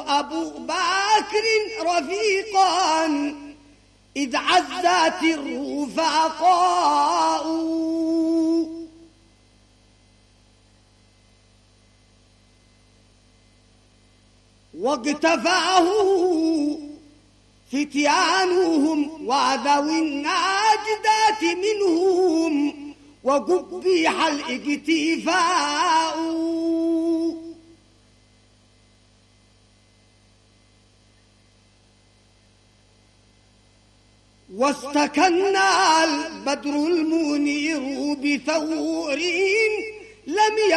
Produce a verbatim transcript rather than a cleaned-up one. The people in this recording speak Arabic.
أبو بكر رفيقا إذ عزت الرفقاء واقتفاه فتيانهم وذوي الناجدات منهم وقبيح الاكتفاء واستكن البدر المنير بثور لم